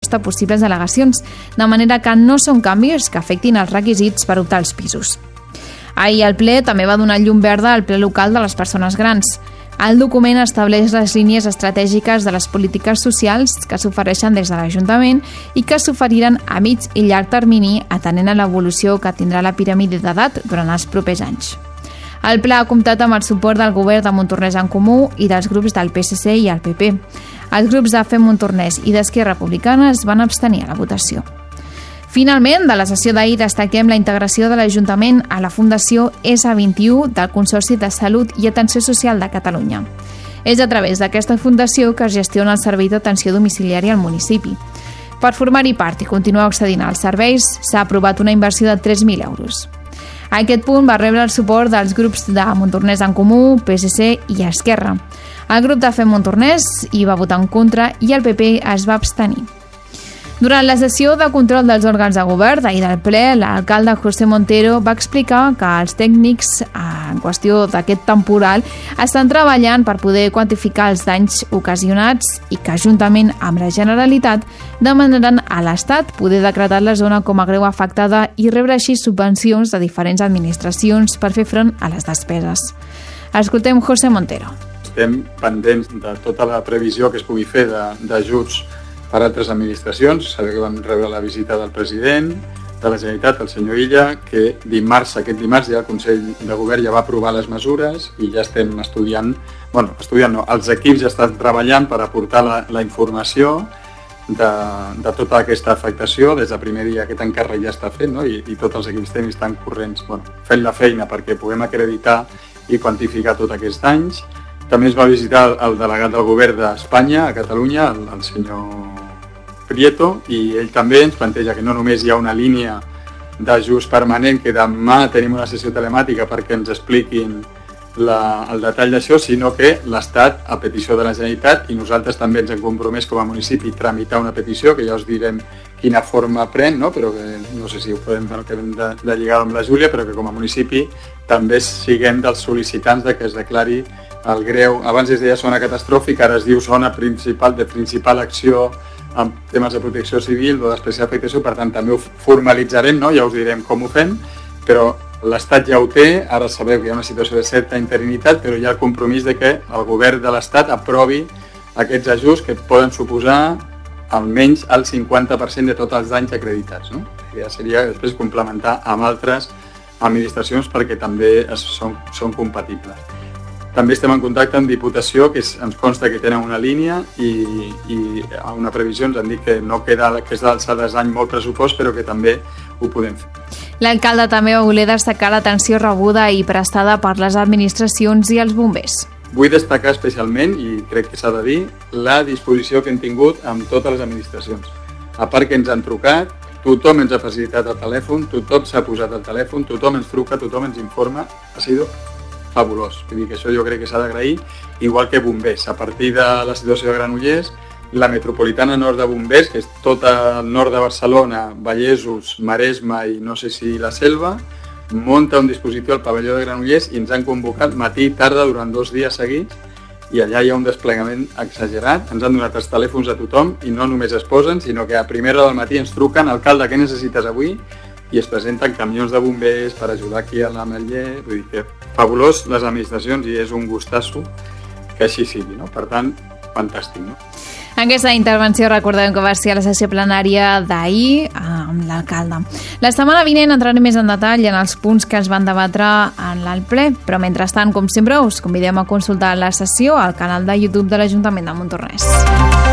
proposta possibles al·legacions, de manera que no són canvis que afectin els requisits per optar als pisos. Ahir el ple també va donar llum verda al ple local de les persones grans. El document estableix les línies estratègiques de les polítiques socials que s'ofereixen des de l'Ajuntament i que s'oferiran a mig i llarg termini atenent a l'evolució que tindrà la piràmide d'edat durant els propers anys. El pla ha comptat amb el suport del govern de Montornès en Comú i dels grups del PSC i el PP. Els grups de Fem Montornès i d'Esquerra Republicana es van abstenir a la votació. Finalment, de la sessió d'ahir destaquem la integració de l'Ajuntament a la Fundació ESA21 del Consorci de Salut i Atenció Social de Catalunya. És a través d'aquesta fundació que es gestiona el servei d'atenció domiciliària al municipi. Per formar-hi part i continuar accedint als serveis, s'ha aprovat una inversió de 3.000 euros. A aquest punt va rebre el suport dels grups de Montornès en Comú, PSC i Esquerra. El grup de Fem Montornès hi va votar en contra i el PP es va abstenir. Durant la sessió de control dels òrgans de govern d'ahir del ple, l'alcalde José Montero va explicar que els tècnics en qüestió d'aquest temporal estan treballant per poder quantificar els danys ocasionats i que, juntament amb la Generalitat, demanaran a l'Estat poder decretar la zona com a greu afectada i rebre així subvencions de diferents administracions per fer front a les despeses. Escoltem José Montero. Estem pendents de tota la previsió que es pugui fer d'ajuts per altres administracions. Sabeu que vam rebre la visita del president de la Generalitat, el senyor Illa, que aquest dimarts ja el Consell de Govern ja va aprovar les mesures i ja estem estudiant, els equips ja estan treballant per aportar la informació de tota aquesta afectació. Des del primer dia aquest encàrrec ja està fet, no? I tots els equips tècnics estan corrents, fent la feina perquè puguem acreditar i quantificar tots aquests danys. També es va visitar el delegat del govern d'Espanya a Catalunya, el senyor Prieto, i ell també ens planteja que no només hi ha una línia d'ajust permanent, que demà tenim una sessió telemàtica perquè ens expliquin el detall d'això, sinó que l'Estat, a petició de la Generalitat, i nosaltres també ens hem compromès com a municipi tramitar una petició, que ja us direm quina forma pren, no? Però que no sé si ho podem de lligar amb la Júlia, però que com a municipi també siguem dels sol·licitants de que es declari el greu. Abans es deia zona catastròfica, ara es diu zona de principal acció en temes de protecció civil o d'especial afectació, per tant també ho formalitzarem, no? Ja us direm com ho fem, però l'Estat ja ho té. Ara sabeu que hi ha una situació de certa interinitat, però hi ha el compromís de que el govern de l'Estat aprovi aquests ajuts que poden suposar almenys el 50% de tots els danys acreditats, no? Ja seria després complementar amb altres administracions perquè també són compatibles. També estem en contacte amb Diputació, que ens consta que tenen una línia i a una previsió ens han dit que no queda, que és d'alçades d'any molt pressupost, però que també ho podem fer. L'alcalde també va voler destacar l'atenció rebuda i prestada per les administracions i els bombers. Vull destacar especialment, i crec que s'ha de dir, la disposició que hem tingut amb totes les administracions. A part que ens han trucat, tothom ens ha facilitat el telèfon, tothom s'ha posat al telèfon, tothom ens truca, tothom ens informa. Ha sido fabulós. Vull dir que això jo crec que s'ha d'agrair, igual que bombers. A partir de la situació de Granollers, la metropolitana nord de bombers, que és tot el nord de Barcelona, Vallesos, Maresme i no sé si la Selva, munta un dispositiu al pavelló de Granollers i ens han convocat matí i tarda durant 2 dies seguits i allà hi ha un desplegament exagerat. Ens han donat els telèfons a tothom i no només es posen, sinó que a primera hora del matí ens truquen: alcalde, què necessites avui? I es presenten camions de bombers per ajudar aquí a l'Ametller. Vull dir que fabulós les administracions i és un gustasso que així sigui, no? Per tant, fantàstic, no? Aquesta intervenció recordem que va ser a la sessió plenària d'ahir amb l'alcalde. La setmana vinent entrarem més en detall en els punts que es van debatre en el ple, però mentrestant, com sempre, us convidem a consultar la sessió al canal de YouTube de l'Ajuntament de Montornès.